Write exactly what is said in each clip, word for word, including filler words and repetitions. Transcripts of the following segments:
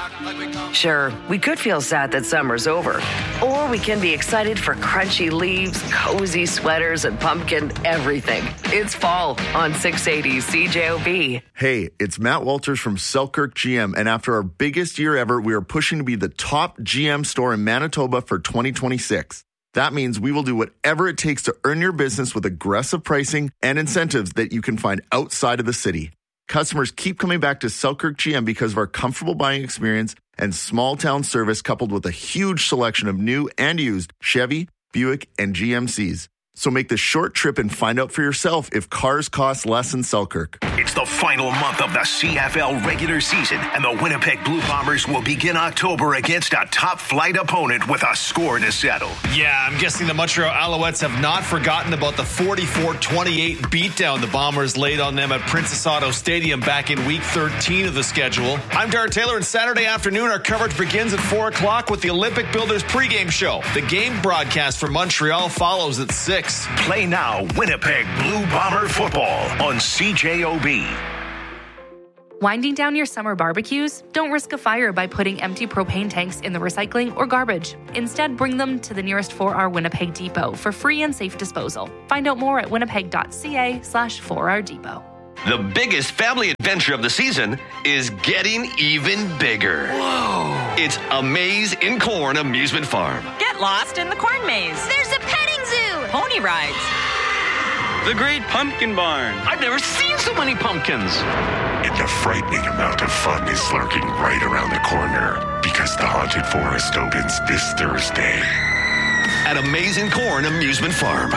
Sure, we could feel sad that summer's over. Or we can be excited for crunchy leaves, cozy sweaters, and pumpkin everything. It's fall on six eighty C J O B. Hey, it's Matt Walters from Selkirk G M, and after our biggest year ever, we are pushing to be the top G M store in Manitoba for twenty twenty-six. That means we will do whatever it takes to earn your business with aggressive pricing and incentives that you can find outside of the city. Customers keep coming back to Selkirk G M because of our comfortable buying experience and small town service, coupled with a huge selection of new and used Chevy, Buick, and G M Cs. So make the short trip and find out for yourself if cars cost less in Selkirk. It's the final month of the C F L regular season, and the Winnipeg Blue Bombers will begin October against a top-flight opponent with a score to settle. Yeah, I'm guessing the Montreal Alouettes have not forgotten about the forty-four twenty-eight beatdown the Bombers laid on them at Princess Auto Stadium back in week thirteen of the schedule. I'm Darren Taylor, and Saturday afternoon our coverage begins at four o'clock with the Olympic Builders pregame show. The game broadcast for Montreal follows at six. Play now Winnipeg Blue Bomber football on C J O B. Winding down your summer barbecues? Don't risk a fire by putting empty propane tanks in the recycling or garbage. Instead, bring them to the nearest four R Winnipeg depot for free and safe disposal. Find out more at winnipeg.ca slash 4R depot. The biggest family adventure of the season is getting even bigger. Whoa! It's a Maze in Corn amusement farm. Get lost in the corn maze. There's a petting zoo. Pony rides. The Great Pumpkin Barn. I've never seen so many pumpkins. And a frightening amount of fun is lurking right around the corner because the Haunted Forest opens this Thursday. At a Maze in Corn amusement farm.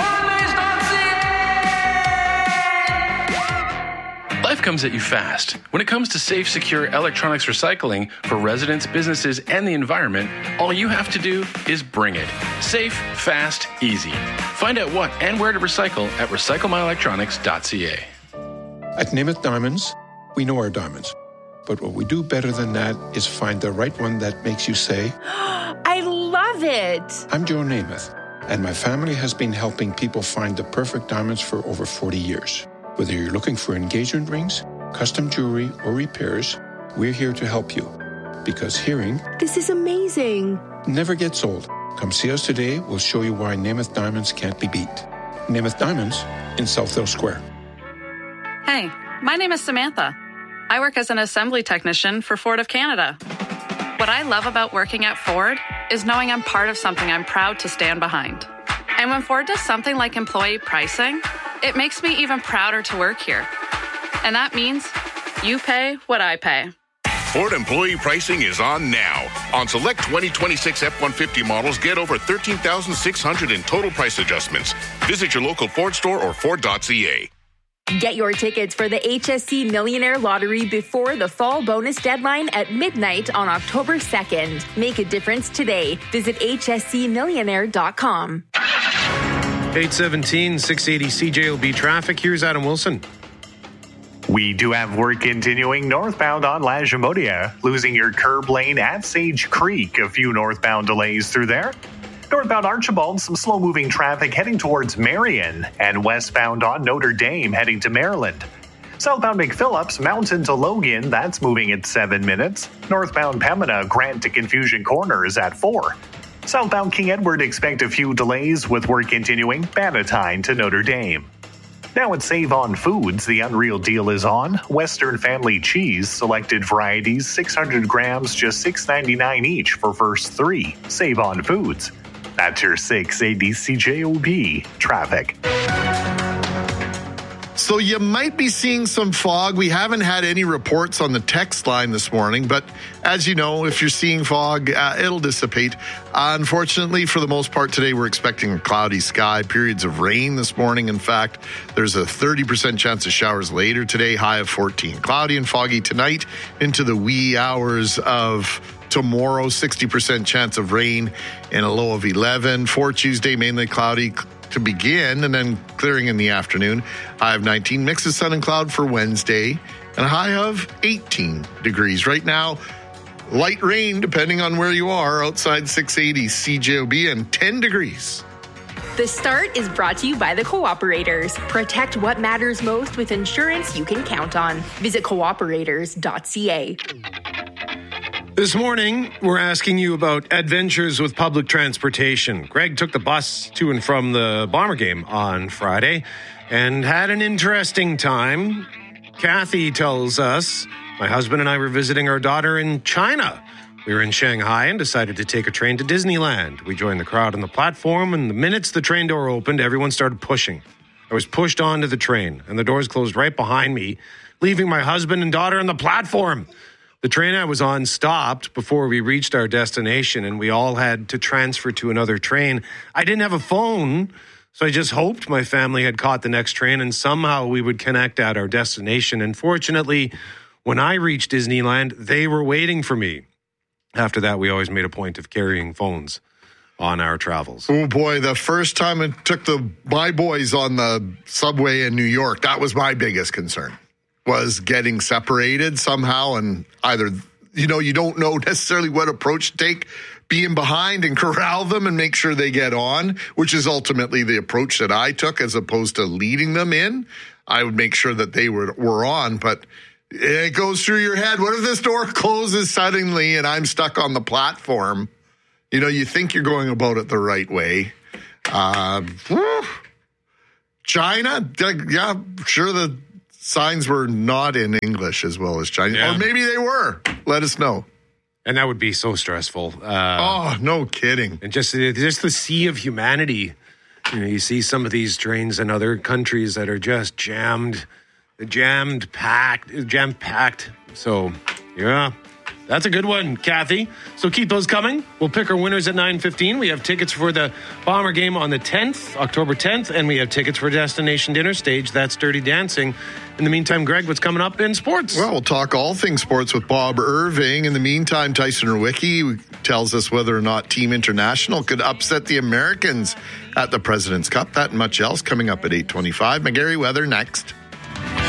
Life comes at you fast. When it comes to safe, secure electronics recycling for residents, businesses, and the environment, all you have to do is bring it. Safe, fast, easy. Find out what and where to recycle at recycle my electronics dot c a. At Namath Diamonds, we know our diamonds. But what we do better than that is find the right one that makes you say, I love it. I'm Joe Namath, and my family has been helping people find the perfect diamonds for over forty years. Whether you're looking for engagement rings, custom jewelry, or repairs, we're here to help you. Because hearing, this is amazing, never gets old. Come see us today. We'll show you why Namath Diamonds can't be beat. Namath Diamonds in Southdale Square. Hey, my name is Samantha. I work as an assembly technician for Ford of Canada. What I love about working at Ford is knowing I'm part of something I'm proud to stand behind. And when Ford does something like employee pricing, it makes me even prouder to work here. And that means you pay what I pay. Ford employee pricing is on now. On select twenty twenty-six F one fifty models, get over thirteen thousand six hundred dollars in total price adjustments. Visit your local Ford store or Ford dot c a. Get your tickets for the H S C Millionaire Lottery before the fall bonus deadline at midnight on October second. Make a difference today. Visit H S C millionaire dot com. eight seventeen, six eighty C J O B traffic. Here's Adam Wilson. We do have work continuing northbound on La Jamodia, losing your curb lane at Sage Creek. A few northbound delays through there. Northbound Archibald, some slow-moving traffic heading towards Marion, and westbound on Notre Dame heading to Maryland. Southbound McPhillips, Mountain to Logan, that's moving at seven minutes. Northbound Pembina, Grant to Confusion Corners at four. Southbound King Edward, expect a few delays with work continuing, Bannatyne to Notre Dame. Now at Save On Foods, the Unreal Deal is on. Western Family Cheese, selected varieties, six hundred grams, just six ninety-nine each for first three. Save On Foods. That's your six eighty C J O B traffic. So you might be seeing some fog. We haven't had any reports on the text line this morning, but as you know, if you're seeing fog, uh, it'll dissipate. Uh, unfortunately, for the most part today, we're expecting a cloudy sky, periods of rain this morning. In fact, there's a thirty percent chance of showers later today, high of fourteen. Cloudy and foggy tonight into the wee hours of tomorrow, sixty percent chance of rain and a low of eleven. For Tuesday, mainly cloudy to begin and then clearing in the afternoon. High of nineteen, mix of sun and cloud for Wednesday and a high of eighteen degrees. Right now, light rain depending on where you are outside six eighty C J O B and ten degrees. The Start is brought to you by the Cooperators. Protect what matters most with insurance you can count on. Visit cooperators dot c a. This morning, we're asking you about adventures with public transportation. Greg took the bus to and from the Bomber game on Friday and had an interesting time. Kathy tells us, my husband and I were visiting our daughter in China. We were in Shanghai and decided to take a train to Disneyland. We joined the crowd on the platform, and the minutes the train door opened, everyone started pushing. I was pushed onto the train, and the doors closed right behind me, leaving my husband and daughter on the platform. The train I was on stopped before we reached our destination, and we all had to transfer to another train. I didn't have a phone, so I just hoped my family had caught the next train and somehow we would connect at our destination. And fortunately, when I reached Disneyland, they were waiting for me. After that, we always made a point of carrying phones on our travels. Oh, boy, the first time I took the my boys on the subway in New York, that was my biggest concern. Was getting separated somehow, and either, you know, you don't know necessarily what approach to take, being behind and corral them and make sure they get on, which is ultimately the approach that I took as opposed to leading them in. I would make sure that they were, were on, but it goes through your head. What if this door closes suddenly and I'm stuck on the platform? You know, you think you're going about it the right way. Uh, China, yeah, sure the signs were not in English as well as Chinese. Yeah. Or maybe they were. Let us know. And that would be so stressful. Uh, oh, no kidding. And just, just the sea of humanity. You know, you see some of these trains in other countries that are just jammed, jammed, packed, jam-packed. So, yeah. That's a good one, Kathy. So keep those coming. We'll pick our winners at nine fifteen. We have tickets for the Bomber game on the tenth, October tenth, and we have tickets for Destination Dinner Stage. That's Dirty Dancing. In the meantime, Greg, what's coming up in sports? Well, we'll talk all things sports with Bob Irving. In the meantime, Tyson Rwicki tells us whether or not Team International could upset the Americans at the President's Cup. That and much else coming up at eight twenty-five. McGarry Weather next.